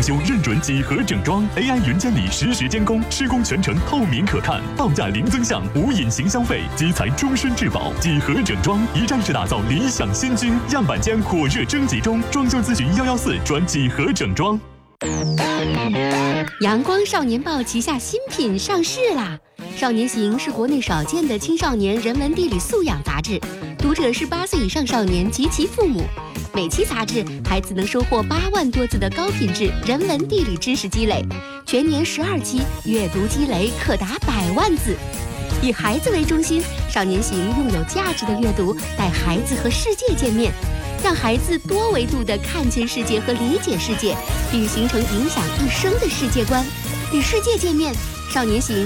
修认准几何整装 ，AI 云监理实时监工，施工全程透明可看，报价零增项，无隐形消费，基材终身质保。几何整装一站式打造理想新居，样板间火热征集中，装修咨询114转几何整装。 阳光少年报旗下新品上市啦！少年行是国内少见的青少年人文地理素养杂志，读者是8岁以上少年及其父母。每期杂志，孩子能收获8万多字的高品质人文地理知识积累，全年12期，阅读积累可达100万字。以孩子为中心，少年行用有价值的阅读带孩子和世界见面，让孩子多维度地看见世界和理解世界，并形成影响一生的世界观。与世界见面，少年行